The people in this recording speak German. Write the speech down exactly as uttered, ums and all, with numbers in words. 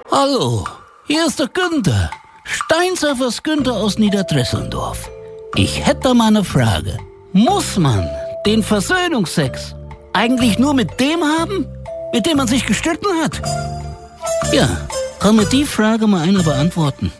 Hallo, hier ist der Günther. Steinsurfers Günther aus Niederdresselndorf. Ich hätte da mal eine Frage. Muss man den Versöhnungsex eigentlich nur mit dem haben, mit dem man sich gestritten hat? Ja, kann mir die Frage mal einer beantworten?